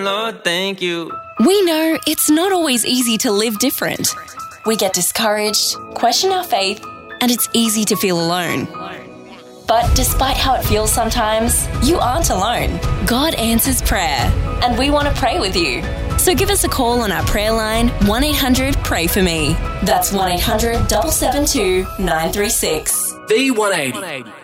Lord, thank you. We know it's not always easy to live different. We get discouraged, question our faith, and it's easy to feel alone. But despite how it feels sometimes, you aren't alone. God answers prayer, and we want to pray with you. So give us a call on our prayer line, 1-800-PRAY-FOR-ME. That's 1-800-772-936. V180.